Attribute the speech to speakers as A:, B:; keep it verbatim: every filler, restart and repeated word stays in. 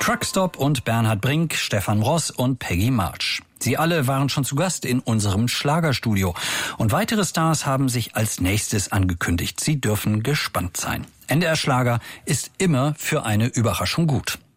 A: Truckstop und Bernhard Brink, Stefan Ross und Peggy March. Sie alle waren schon zu Gast in unserem Schlagerstudio. Und weitere Stars haben sich als nächstes angekündigt. Sie dürfen gespannt sein. N D R Schlager ist immer für eine Überraschung gut.